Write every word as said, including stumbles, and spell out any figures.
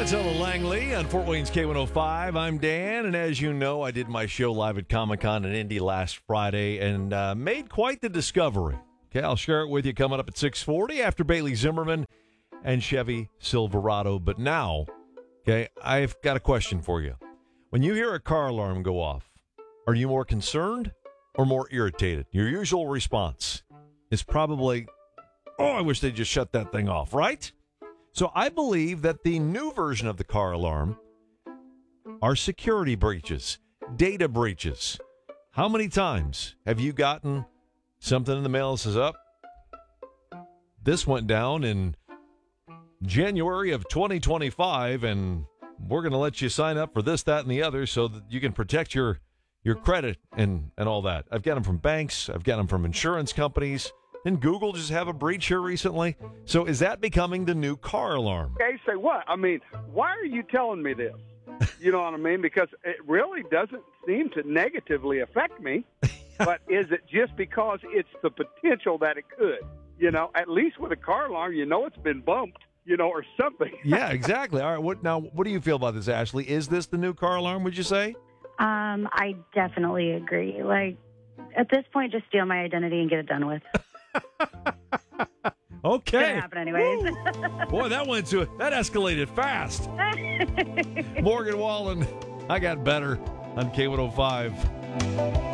It's Ella Langley on Fort Wayne's K one oh five. I'm Dan, and as you know, I did my show live at Comic-Con in Indy last Friday and uh, made quite the discovery. Okay, I'll share it with you coming up at six forty after Bailey Zimmerman and Chevy Silverado. But now, okay, I've got a question for you. When you hear a car alarm go off, are you more concerned or more irritated? Your usual response is probably, oh, I wish they'd just shut that thing off, right? So I believe that the new version of the car alarm are security breaches, data breaches. How many times have you gotten something in the mail that says, up, this went down in January of twenty twenty-five, and we're going to let you sign up for this, that, and the other so that you can protect your, your credit and, and all that. I've got them from banks. I've got them from insurance companies. Didn't Google just have a breach here recently? So is that becoming the new car alarm? Okay, say what? I mean, why are you telling me this? You know what I mean? Because it really doesn't seem to negatively affect me. But is it just because it's the potential that it could? You know, at least with a car alarm, you know it's been bumped, you know, or something. Yeah, exactly. All right. What now? What do you feel about this, Ashley? Is this the new car alarm, would you say? Um, I definitely agree. Like, at this point, just steal my identity and get it done with. Okay. Gonna happen anyways. Boy, that went to that escalated fast. Morgan Wallen, I got better on K one oh five.